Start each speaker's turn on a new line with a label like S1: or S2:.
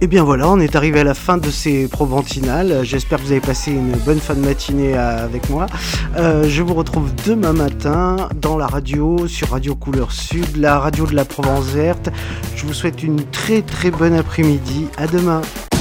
S1: Et bien voilà, on est arrivé à la fin de ces Proventinales. J'espère que vous avez passé une bonne fin de matinée avec moi. Je vous retrouve demain matin dans la radio, sur Radio Couleur Sud, la radio de la Provence Verte. Je vous souhaite une très très bonne après-midi. À demain.